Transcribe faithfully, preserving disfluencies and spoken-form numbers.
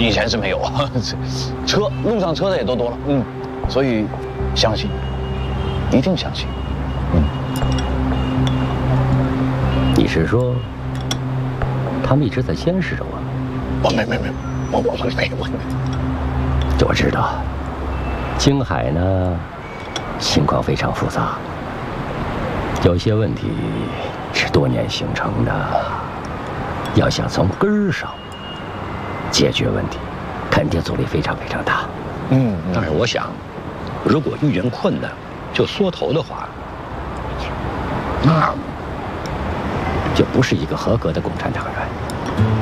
以前是没有啊，车路上车的也都多了，嗯，所以相信，一定相信，嗯。 你是说，他们一直在监视着我？ 我没没没，我我我没我。 我知道，京海呢，情况非常复杂，有些问题是多年形成的，要想从根儿上解决问题，肯定阻力非常非常大。 嗯， 但是我想，如果遇见困难就缩头的话，那就不是一个合格的共产党员。